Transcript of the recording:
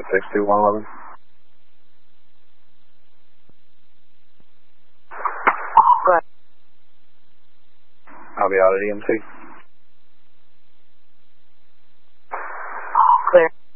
62111. Go ahead. I'll be out at EMC. Clear.